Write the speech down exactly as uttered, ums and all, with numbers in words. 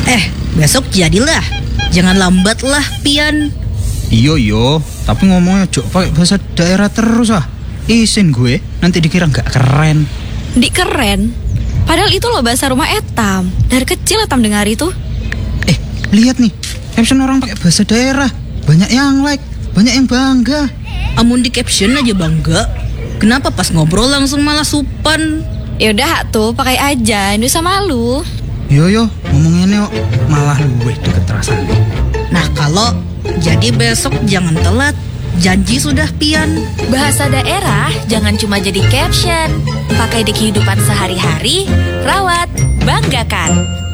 Eh, besok jadilah. Jangan lambat lah, Pian. Iyo iyo, tapi ngomongnya jok pakai bahasa daerah terus ah. Isin gue, nanti dikira nggak keren. Di keren? Padahal itu loh bahasa rumah Etam. Dari kecil Etam dengar itu. Eh, lihat nih, caption orang pakai bahasa daerah. Banyak yang like, banyak yang bangga. Amun di caption aja bangga. Kenapa pas ngobrol langsung malah supan? Yaudah tuh, pakai aja, nggak usah malu. Yo yo, ngomongnya kok malah luwih deket rasanya. Nah kalau jadi besok jangan telat. Janji sudah, Pian. Bahasa daerah jangan cuma jadi caption. Pakai di kehidupan sehari-hari, rawat, banggakan.